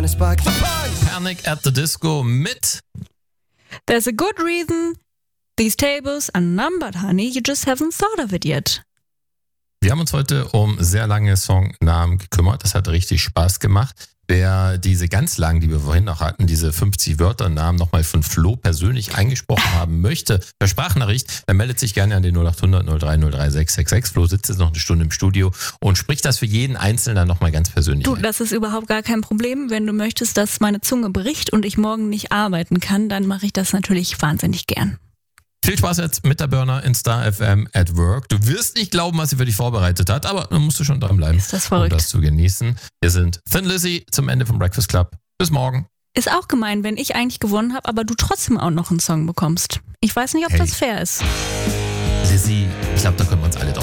trying to spark the punch. Panic at the Disco mit There's a good reason these tables are numbered, honey. You just haven't thought of it yet. Wir haben uns heute um sehr lange Songnamen gekümmert. Das hat richtig Spaß gemacht. Wer diese ganz langen, die wir vorhin noch hatten, diese 50 Wörternamen nochmal von Flo persönlich eingesprochen haben möchte, per Sprachnachricht, dann meldet sich gerne an den 0800 03 03 666. Flo sitzt jetzt noch eine Stunde im Studio und spricht das für jeden Einzelnen dann nochmal ganz persönlich Du, ein. das ist überhaupt gar kein Problem. Wenn du möchtest, dass meine Zunge bricht und ich morgen nicht arbeiten kann, dann mache ich das natürlich wahnsinnig gern. Viel Spaß jetzt mit der Burner in Star FM at Work. Du wirst nicht glauben, was sie für dich vorbereitet hat, aber dann musst du schon dranbleiben, Ist das verrückt? um das zu genießen. Wir sind Thin Lizzy zum Ende vom Breakfast Club. Bis morgen. Ist auch gemein, wenn ich eigentlich gewonnen habe, aber du trotzdem auch noch einen Song bekommst. Ich weiß nicht, ob Hey. das fair ist. Lizzy, ich glaube, da können wir uns alle drauf